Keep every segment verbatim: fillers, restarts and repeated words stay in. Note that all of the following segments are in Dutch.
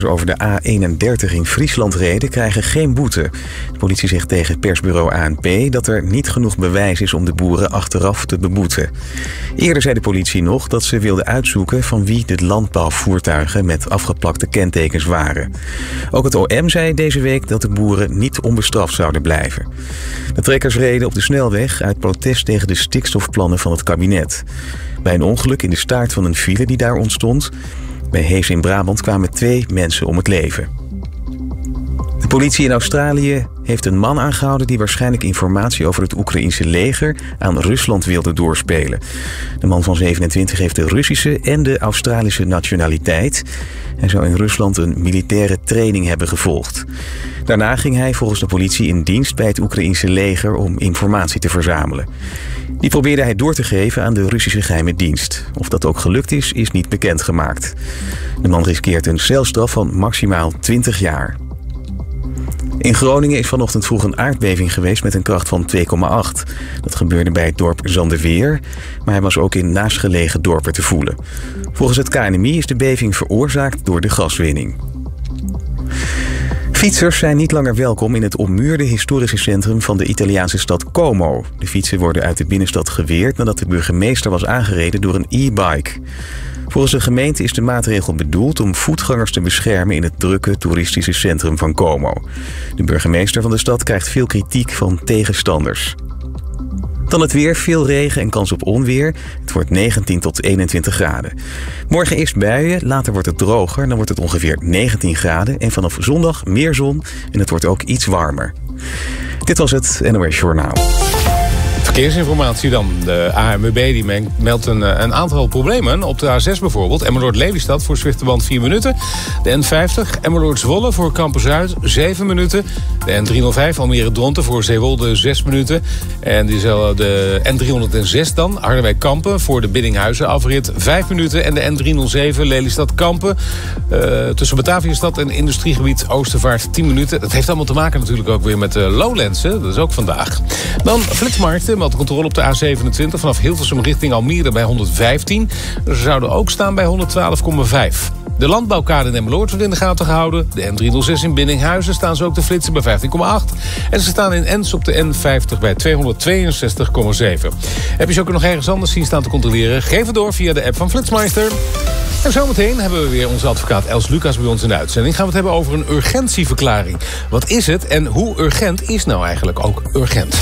over de A eenendertig in Friesland reden, krijgen geen boete. De politie zegt tegen persbureau A N P dat er niet genoeg bewijs is om de boeren achteraf te beboeten. Eerder zei de politie nog dat ze wilde uitzoeken van wie de landbouwvoertuigen met afgeplakte kentekens waren. Ook het O M zei deze week dat de boeren niet onbestraft zouden blijven. De trekkers reden op de snelweg uit protest tegen de stikstofplannen van het kabinet. Bij een ongeluk in de staart van een file die daar ontstond, bij Hees in Brabant, kwamen twee mensen om het leven. De politie in Australië heeft een man aangehouden die waarschijnlijk informatie over het Oekraïense leger aan Rusland wilde doorspelen. De man van zevenentwintig heeft de Russische en de Australische nationaliteit. Hij zou in Rusland een militaire training hebben gevolgd. Daarna ging hij volgens de politie in dienst bij het Oekraïense leger om informatie te verzamelen. Die probeerde hij door te geven aan de Russische geheime dienst. Of dat ook gelukt is, is niet bekendgemaakt. De man riskeert een celstraf van maximaal twintig jaar. In Groningen is vanochtend vroeg een aardbeving geweest met een kracht van twee komma acht. Dat gebeurde bij het dorp Zandeweer, maar hij was ook in naastgelegen dorpen te voelen. Volgens het K N M I is de beving veroorzaakt door de gaswinning. Fietsers zijn niet langer welkom in het ommuurde historische centrum van de Italiaanse stad Como. De fietsen worden uit de binnenstad geweerd nadat de burgemeester was aangereden door een e-bike. Volgens de gemeente is de maatregel bedoeld om voetgangers te beschermen in het drukke toeristische centrum van Como. De burgemeester van de stad krijgt veel kritiek van tegenstanders. Dan het weer, veel regen en kans op onweer. Het wordt negentien tot eenentwintig graden. Morgen eerst buien, later wordt het droger. Dan wordt het ongeveer negentien graden. En vanaf zondag meer zon en het wordt ook iets warmer. Dit was het N O S Journaal. Verkeersinformatie dan. De A N W B die meldt een, een aantal problemen. Op de A zes bijvoorbeeld. Emmeloord-Lelystad voor Zwifterband vier minuten. De N vijftig Emmeloord-Zwolle voor Kampen-Zuid zeven minuten. De N driehonderdvijf Almere-Dronten voor Zeewolde zes minuten. En de N driehonderdzes dan. Harderwijk-Kampen voor de Biddinghuizen-afrit vijf minuten. En de N driehonderdzeven Lelystad-Kampen. Uh, tussen Bataviastad en industriegebied Oostervaart tien minuten. Dat heeft allemaal te maken natuurlijk ook weer met de Lowlands. Hè? Dat is ook vandaag. Dan flitsmarkten. De controle op de A zevenentwintig vanaf Hilversum richting Almere bij honderdvijfttien. Ze zouden ook staan bij honderdtwaalf komma vijf. De landbouwkade in Emmeloord wordt in de gaten gehouden. De N driehonderdzes in Biddinghuizen staan ze ook te flitsen bij vijftien komma acht. En ze staan in Ens op de N vijftig bij tweehonderdtweeënzestig komma zeven. Heb je ze ook nog ergens anders zien staan te controleren? Geef het door via de app van Flitsmeister. En zometeen hebben we weer onze advocaat Els Lucas bij ons in de uitzending. Gaan we het hebben over een urgentieverklaring. Wat is het en hoe urgent is nou eigenlijk ook urgent?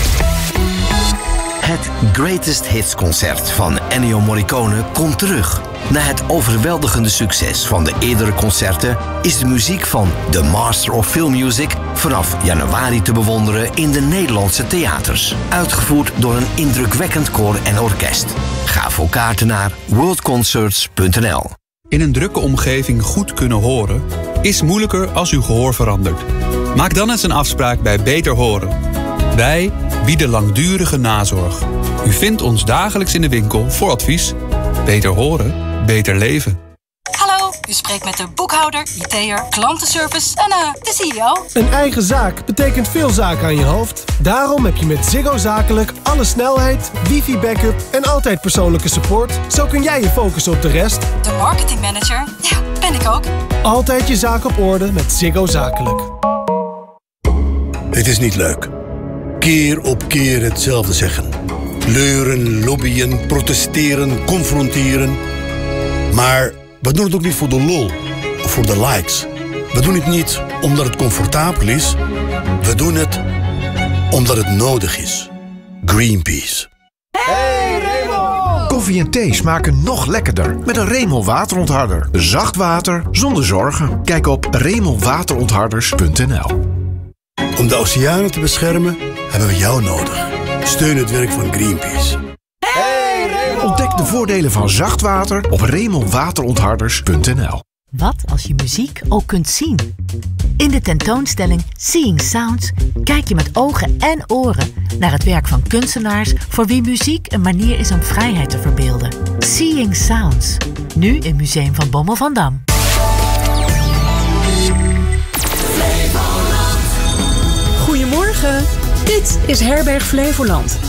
Het Greatest Hits concert van Ennio Morricone komt terug. Na het overweldigende succes van de eerdere concerten is de muziek van The Master of Film Music vanaf januari te bewonderen in de Nederlandse theaters. Uitgevoerd door een indrukwekkend koor en orkest. Ga voor kaarten naar world concerts punt n l. In een drukke omgeving goed kunnen horen is moeilijker als uw gehoor verandert. Maak dan eens een afspraak bij Beter Horen. Wij bieden langdurige nazorg. U vindt ons dagelijks in de winkel voor advies. Beter horen, beter leven. Hallo, u spreekt met de boekhouder, I T'er, klantenservice en uh, de C E O. Een eigen zaak betekent veel zaken aan je hoofd. Daarom heb je met Ziggo Zakelijk alle snelheid, wifi-backup en altijd persoonlijke support. Zo kun jij je focussen op de rest. De marketingmanager, ja, ben ik ook. Altijd je zaak op orde met Ziggo Zakelijk. Het is niet leuk. Keer op keer hetzelfde zeggen. Leuren, lobbyen, protesteren, confronteren. Maar we doen het ook niet voor de lol of voor de likes. We doen het niet omdat het comfortabel is. We doen het omdat het nodig is. Greenpeace. Hey Remo! Koffie en thee smaken nog lekkerder met een Remo waterontharder. Zacht water zonder zorgen. Kijk op remo waterontharders punt n l. Om de oceanen te beschermen hebben we jou nodig. Steun het werk van Greenpeace. Hey Remo! Ontdek de voordelen van zacht water op remo waterontharders punt n l. Wat als je muziek ook kunt zien? In de tentoonstelling Seeing Sounds kijk je met ogen en oren naar het werk van kunstenaars voor wie muziek een manier is om vrijheid te verbeelden. Seeing Sounds, nu in Museum van Bommel van Dam. Goedemorgen, dit is Herberg Flevoland.